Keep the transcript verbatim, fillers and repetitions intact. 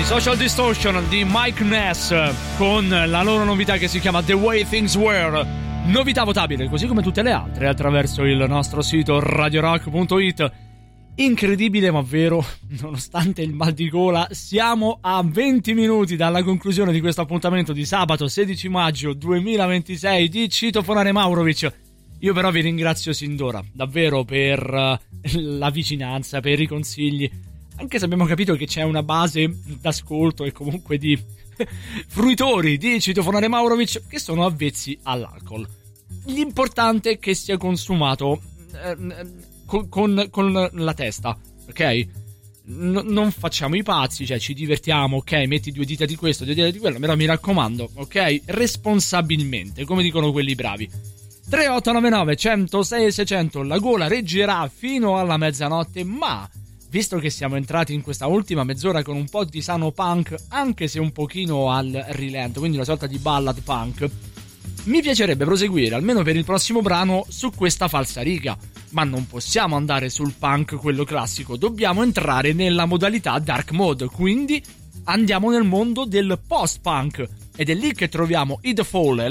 Social Distortion di Mike Ness con la loro novità che si chiama The Way Things Were, novità votabile così come tutte le altre attraverso il nostro sito radio rock punto it. Incredibile ma vero, nonostante il mal di gola, siamo a venti minuti dalla conclusione di questo appuntamento di sabato sedici maggio duemilaventisei di Citofonare Maurovic. Io però vi ringrazio sin d'ora davvero per la vicinanza, per i consigli, anche se abbiamo capito che c'è una base d'ascolto e comunque di fruitori di Citofonare Maurovic che sono avvezzi all'alcol. L'importante è che sia consumato eh, con, con, con la testa, ok? N- non facciamo i pazzi, cioè ci divertiamo, ok? Metti due dita di questo, due dita di quello, però mi raccomando, ok? Responsabilmente, come dicono quelli bravi. tre otto nove nove uno zero sei seicento, la gola reggerà fino alla mezzanotte, ma visto che siamo entrati in questa ultima mezz'ora con un po' di sano punk, anche se un pochino al rilento, quindi una sorta di ballad punk, mi piacerebbe proseguire, almeno per il prossimo brano, su questa falsariga. Ma non possiamo andare sul punk quello classico, dobbiamo entrare nella modalità dark mode, quindi andiamo nel mondo del post-punk. Ed è lì che troviamo i The Fall,